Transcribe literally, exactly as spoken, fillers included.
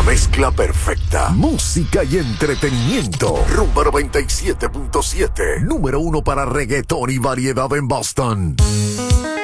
mezcla perfecta. Música y entretenimiento. Rumba noventa y siete punto siete. Número uno para reggaetón y variedad en Boston.